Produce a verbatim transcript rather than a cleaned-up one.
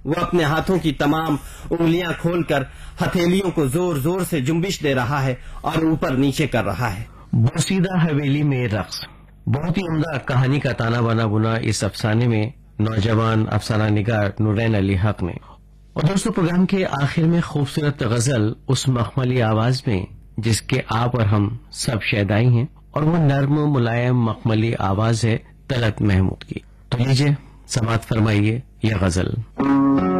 वो अपने हाथों की तमाम उंगलियां खोलकर हथेलियों को जोर जोर से जुम्बिश दे रहा है और ऊपर नीचे कर रहा है। बोसीदा हवेली में रक्स, बहुत ही उम्दा कहानी का ताना बाना बुना इस अफसाने में नौजवान अफसाना निगार नूरैन अली हक ने। और दोस्तों, प्रोग्राम के आखिर में खूबसूरत गजल उस मखमली आवाज में जिसके आप और हम सब शैदाई हैं, और वो नर्म मुलायम मखमली आवाज है तलत महमूद की। तो लीजिए समात फरमाइए यह गजल।